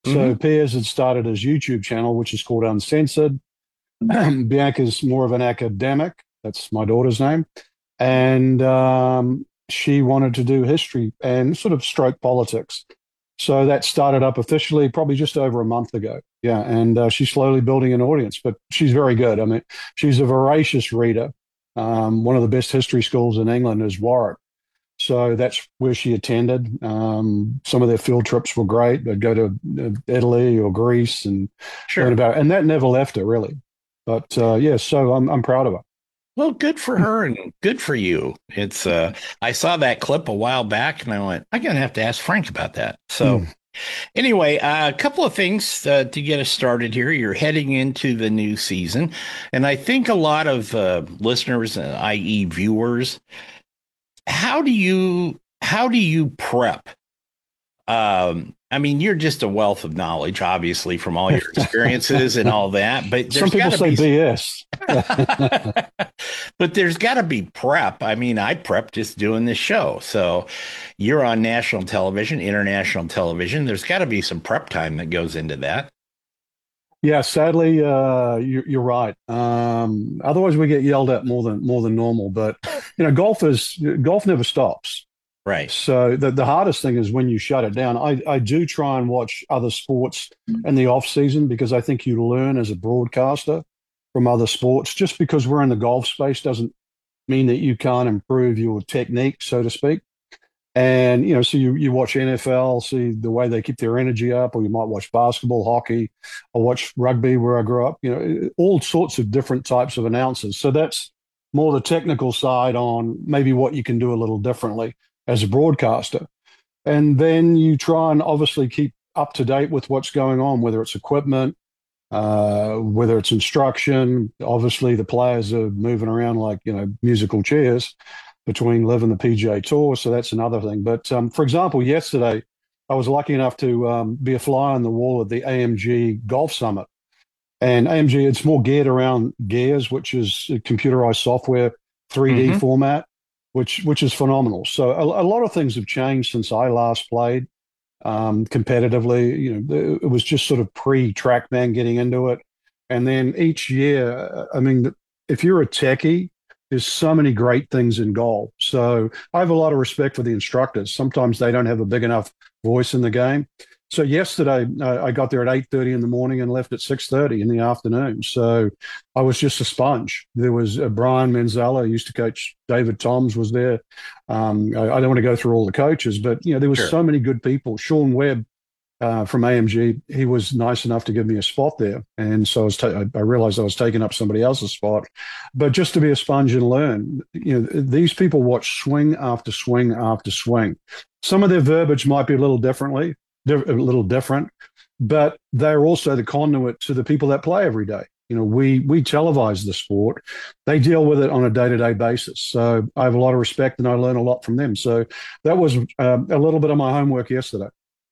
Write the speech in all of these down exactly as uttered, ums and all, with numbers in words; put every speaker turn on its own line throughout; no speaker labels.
So
Hmm.
Piers had started his YouTube channel, which is called Uncensored. Bianca's more of an academic. That's my daughter's name. And um, she wanted to do history and sort of stroke politics. So that started up officially probably just over a month ago. Yeah. And uh, she's slowly building an audience, but she's very good. I mean, she's a voracious reader. Um, one of the best history schools in England is Warwick. So that's where she attended. Um, some of their field trips were great. They'd go to uh, Italy or Greece and learn
Sure.
about it. And that never left her, really. But uh, yeah, so I'm, I'm proud of her.
Well, good for her and good for you. It's uh I saw that clip a while back and I went, I'm gonna have to ask Frank about that. So
Mm.
anyway, uh, a couple of things uh, to get us started here. You're heading into the new season, and I think a lot of uh, listeners, uh, i e, viewers, how do you how do you prep? Um, I mean, you're just a wealth of knowledge, obviously, from all your experiences and all that. But
Some
there's got
people
to
say
be,
B S.
but there's got to be prep. I mean, I prep just doing this show. So you're on national television, international television. There's got to be some prep time that goes into that.
Yeah, sadly, uh, you, you're right. Um, otherwise, we get yelled at more than more than normal. But you know, golf is golf never stops.
Right.
So the, the hardest thing is when you shut it down. I, I do try and watch other sports in the off season because I think you learn as a broadcaster from other sports. Just because we're in the golf space doesn't mean that you can't improve your technique, so to speak. And you know, so you you watch N F L, see the way they keep their energy up, or you might watch basketball, hockey, or watch rugby where I grew up. You know, all sorts of different types of announcers. So that's more the technical side on maybe what you can do a little differently as a broadcaster. And then you try and obviously keep up to date with what's going on, whether it's equipment, uh, whether it's instruction. Obviously, the players are moving around like, you know, musical chairs between Live and the P G A Tour. So that's another thing. But um, for example, yesterday, I was lucky enough to um, be a fly on the wall at the A M G Golf Summit. And A M G, it's more geared around gears, which is computerized software, three D
Hmm.
format, which which is phenomenal. So a, a lot of things have changed since I last played um, competitively. You know, it was just sort of pre-TrackMan getting into it, and then each year, I mean, if you're a techie, there's so many great things in golf. So I have a lot of respect for the instructors. Sometimes they don't have a big enough voice in the game. So yesterday, uh, I got there at eight thirty in the morning and left at six thirty in the afternoon. So I was just a sponge. There was uh, Brian Manzella, who used to coach David Toms, was there. Um, I, I don't want to go through all the coaches, but you know there was
Sure.
so many good people. Sean Webb uh, from A M G, he was nice enough to give me a spot there, and so I, was ta- I realized I was taking up somebody else's spot. But just to be a sponge and learn, you know, these people watch swing after swing after swing. Some of their verbiage might be a little differently, a little different, but they're also the conduit to the people that play every day. You know, we we televise the sport. They deal with it on a day to day basis. So I have a lot of respect, and I learn a lot from them. So that was um, a little bit of my homework yesterday.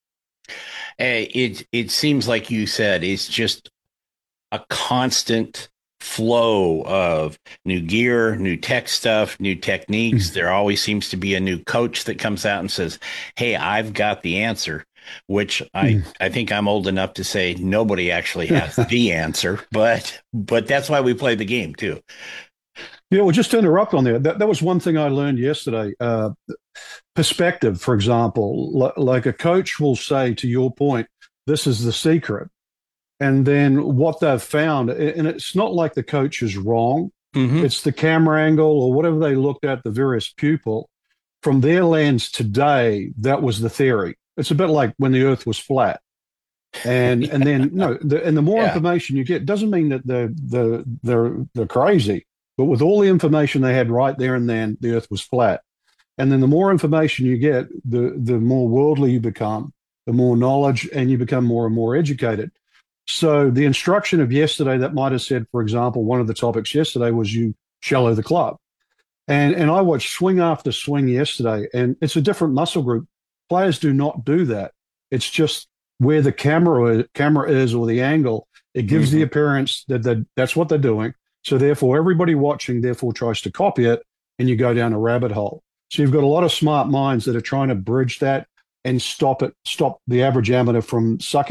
Eh, It it seems like you said it's just a constant flow of new gear, new tech stuff, new techniques. There always seems to be a new coach that comes out and says, "Hey, I've got the answer," which I I think I'm old enough to say nobody actually has the answer, but but that's why we play the game too.
Yeah, well, just to interrupt on there, that, that was one thing I learned yesterday. Uh, perspective, for example, L- like a coach will say, to your point, this is the secret. And then what they've found, and it's not like the coach is wrong,
Hmm.
it's the camera angle or whatever they looked at, the various pupil. From their lens today, that was the theory. It's a bit like when the earth was flat. And and then no, the, and the more
Yeah.
information you get doesn't mean that they're, they're, they're, they're crazy. But with all the information they had right there and then, the earth was flat. And then the more information you get, the the more worldly you become, the more knowledge, and you become more and more educated. So the instruction of yesterday that might have said, for example, one of the topics yesterday was you shallow the club. And and I watched swing after swing yesterday, and it's a different muscle group. Players do not do that. It's just where the camera camera is or the angle. It gives the
Hmm.
appearance that that that's what they're doing. So therefore, everybody watching therefore tries to copy it, and you go down a rabbit hole. So you've got a lot of smart minds that are trying to bridge that and stop it, stop the average amateur from sucking